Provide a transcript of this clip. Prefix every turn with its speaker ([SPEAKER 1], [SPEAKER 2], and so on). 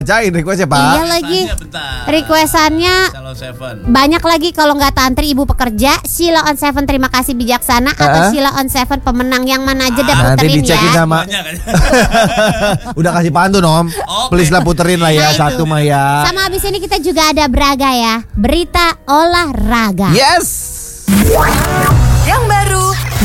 [SPEAKER 1] Bacain requestnya Pak.
[SPEAKER 2] Iya lagi. Requestannya banyak lagi. Kalau nggak Tantri ibu pekerja, Sheila on Seven terima kasih bijaksana, atau Sheila on Seven pemenang yang mana aja deh
[SPEAKER 1] Nanti
[SPEAKER 2] puterin
[SPEAKER 1] dicekin
[SPEAKER 2] ya.
[SPEAKER 1] sama. Udah kasih pantun Om. Please lah puterin lah ya, satu mah ya.
[SPEAKER 2] Sama abis ini kita juga ada Braga ya, berita olahraga.
[SPEAKER 1] Yes.